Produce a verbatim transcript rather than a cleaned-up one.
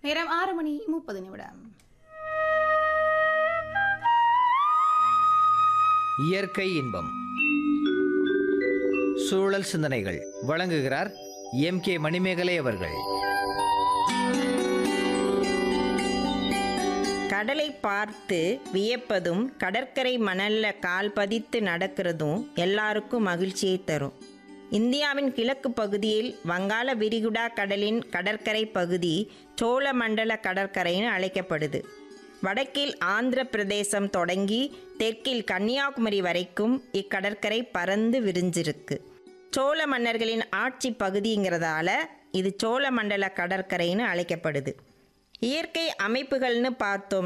நேரம் ஆறு மணி முப்பது நிமிடம். இயற்கை இன்பம் சூழல் சிந்தனைகள் வழங்குகிறார் எம் கே மணிமேகலை அவர்கள். கடலை பார்த்து வியப்பதும் கடற்கரை மணல்ல கால் பதித்து நடக்கிறதும் எல்லாருக்கும் மகிழ்ச்சியை தரும். இந்தியாவின் கிழக்கு பகுதியில் வங்காள விரிகுடா கடலின் கடற்கரை பகுதி சோழமண்டல கடற்கரைன்னு அழைக்கப்படுது. வடக்கில் ஆந்திர பிரதேசம் தொடங்கி தெற்கில் கன்னியாகுமரி வரைக்கும் இக்கடற்கரை பறந்து விரிஞ்சிருக்கு. சோழ மன்னர்களின் ஆட்சி பகுதிங்கிறதால இது சோழமண்டல கடற்கரைன்னு அழைக்கப்படுது. இயற்கை அமைப்புகள்னு பார்த்தோம்